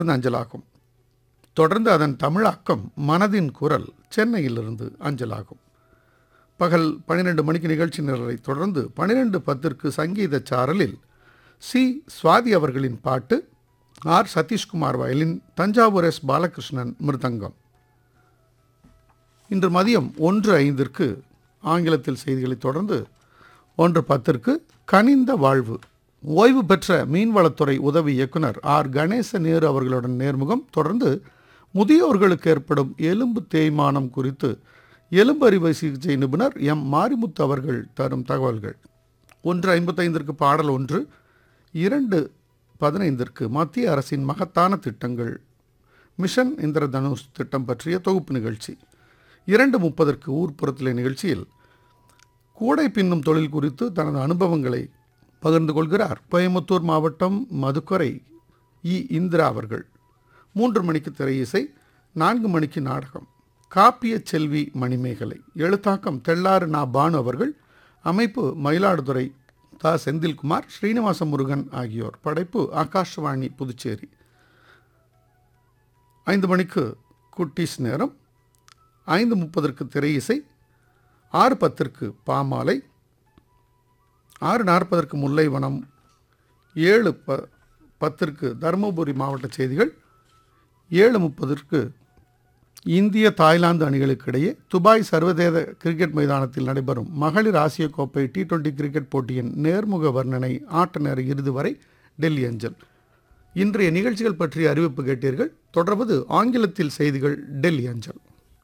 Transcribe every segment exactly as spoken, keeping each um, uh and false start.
அஞ்சலாகும். தொடர்ந்து அதன் தமிழாக்கம் மனதின் குரல் சென்னையிலிருந்து அஞ்சலாகும். பகல் பன்னிரண்டு மணிக்கு நிகழ்ச்சி நிரலை தொடர்ந்து பன்னிரண்டு பத்திற்கு சங்கீத சாரலில் சி சுவாதி அவர்களின் பாட்டு, R Satishkumar violin, Thanjavur S Balakrishnan மிருதங்கம். இன்று மதியம் ஒன்று ஐந்திற்கு ஆங்கிலத்தில் செய்திகளை தொடர்ந்து ஒன்று பத்திற்கு கனிந்த வாழ்வு, ஓய்வு பெற்ற மீன்வளத்துறை உதவி இயக்குனர் ஆர் கணேச நேரு அவர்களுடன் நேர்முகம். தொடர்ந்து முதியோர்களுக்கு ஏற்படும் எலும்பு தேய்மானம் குறித்து எலும்பு அறுவை சிகிச்சை நிபுணர் எம் மாரிமுத்து அவர்கள் தரும் தகவல்கள். ஒன்று ஐம்பத்தைந்திற்கு பாடல் ஒன்று, இரண்டு பதினைந்திற்கு மத்திய அரசின் மகத்தான திட்டங்கள், மிஷன் இந்திரதனுஷ் திட்டம் பற்றிய தொகுப்பு நிகழ்ச்சி. இரண்டு முப்பதற்கு ஊர்ப்புறத்திலே நிகழ்ச்சியில் கூடை பின்னும் தொழில் குறித்து தனது அனுபவங்களை பகிர்ந்து கொள்கிறார் கோயம்புத்தூர் மாவட்டம் மதுக்கரை இ இந்திரா அவர்கள். மூன்று மணிக்கு திரை இசை, நான்கு மணிக்கு நாடகம் காப்பிய செல்வி மணிமேகலை, எழுத்தாக்கம் தெள்ளாறு நா பானு அவர்கள், அமைப்பு மயிலாடுதுறை தா செந்தில்குமார், ஸ்ரீனிவாச முருகன் ஆகியோர், படைப்பு ஆகாஷ்வாணி புதுச்சேரி. ஐந்து மணிக்கு குட்டீஸ் நேரம், ஐந்து முப்பதற்கு திரை இசை, ஆறு பத்திற்கு பாமாலை, ஆறு நாற்பதற்கு முல்லைவனம், ஏழு ப பத்திற்கு தருமபுரி மாவட்ட செய்திகள், ஏழு முப்பதற்கு இந்திய தாய்லாந்து அணிகளுக்கு இடையே துபாய் சர்வதேச கிரிக்கெட் மைதானத்தில் நடைபெறும் மகளிர் ஆசிய கோப்பை டி டுவெண்டி கிரிக்கெட் போட்டியின் நேர்முக வர்ணனை ஆட்ட நேர இறுதி வரை டெல்லி அஞ்சல். இன்றைய நிகழ்ச்சிகள் பற்றிய அறிவிப்பு கேட்டீர்கள். தொடர்வது ஆங்கிலத்தில் செய்திகள் டெல்லி அஞ்சல்.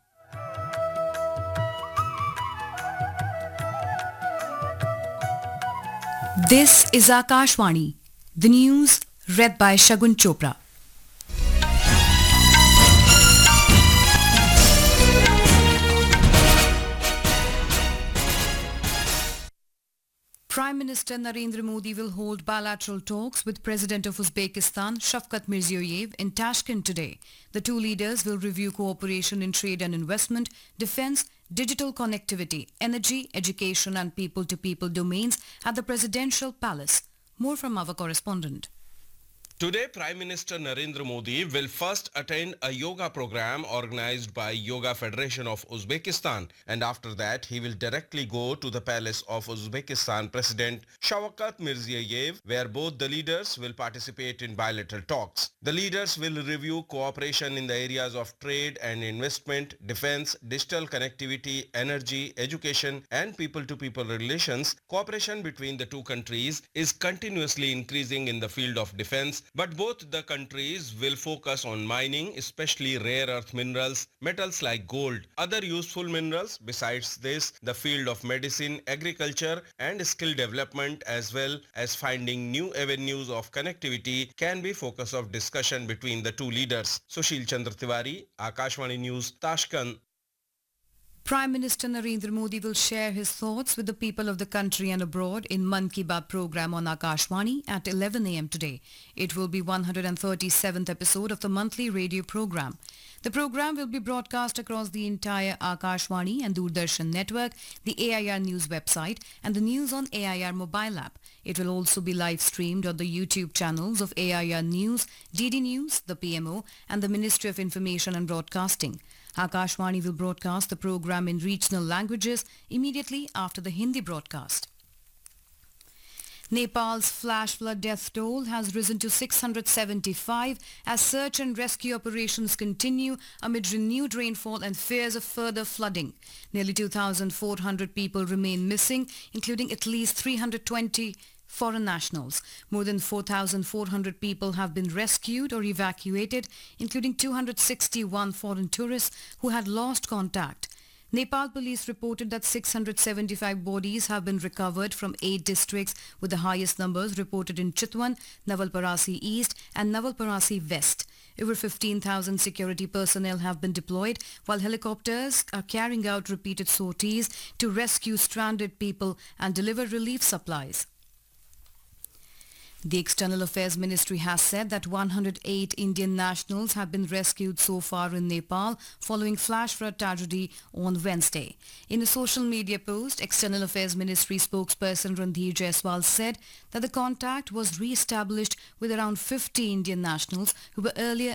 This is Akashvani. The news read by Shagun Chopra. Prime Minister Narendra Modi will hold bilateral talks with President of Uzbekistan Shavkat Mirziyoyev in Tashkent today. The two leaders will review cooperation in trade and investment, defense, digital connectivity, energy, education and people-to-people domains at the Presidential Palace. More from our correspondent. Today, Prime Minister Narendra Modi will first attend a yoga program organized by Yoga Federation of Uzbekistan, and after that he will directly go to the palace of Uzbekistan President Shavkat Mirziyoyev, where both the leaders will participate in bilateral talks. The leaders will review cooperation in the areas of trade and investment, defense, digital connectivity, energy, education and people-to-people relations. Cooperation between the two countries is continuously increasing in the field of defense, but both the countries will focus on mining, especially rare earth minerals, metals like gold, other useful minerals. Besides this, the field of medicine, agriculture and skill development, as well as finding new avenues of connectivity, can be focus of discussion between the two leaders. Sushil Chandra Tiwari, Akashvani News, Tashkent. Prime Minister Narendra Modi will share his thoughts with the people of the country and abroad in Mann Ki Baat program on Akashvani at eleven a m today. It will be one hundred thirty-seventh episode of the monthly radio program. The program will be broadcast across the entire Akashvani and Doordarshan network, the A I R News website and the News on A I R mobile app. It will also be live streamed on the YouTube channels of A I R News, D D News, the P M O and the Ministry of Information and Broadcasting. Akashvani will broadcast the program in regional languages immediately after the Hindi broadcast. Nepal's flash flood death toll has risen to six hundred seventy-five as search and rescue operations continue amid renewed rainfall and fears of further flooding. Nearly two thousand four hundred people remain missing, including at least three hundred twenty foreign nationals. More than four thousand four hundred people have been rescued or evacuated, including two hundred sixty-one foreign tourists who had lost contact. Nepal police reported that six hundred seventy-five bodies have been recovered from eight districts, with the highest numbers reported in Chitwan, Nawalparasi East and Nawalparasi West. Over fifteen thousand security personnel have been deployed, while helicopters are carrying out repeated sorties to rescue stranded people and deliver relief supplies. The External Affairs Ministry has said that one hundred eight Indian nationals have been rescued so far in Nepal following flash flood tragedy on Wednesday. In a social media post, External Affairs Ministry spokesperson Randhir Jaiswal said that the contact was re-established with around fifty Indian nationals who were earlier